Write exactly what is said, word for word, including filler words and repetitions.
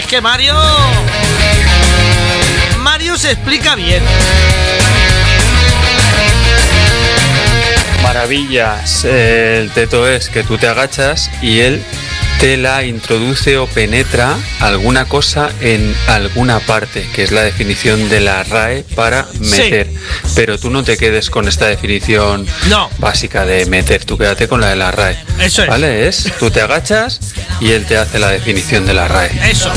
que Mario... Mario se explica bien. Maravillas. El teto es que tú te agachas y él te la introduce o penetra alguna cosa en alguna parte, que es la definición de la R A E para meter. Sí. Pero tú no te quedes con esta definición no. básica de meter, tú quédate con la de la R A E. Eso es. ¿Vale? Es, tú te agachas y él te hace la definición de la R A E. Eso.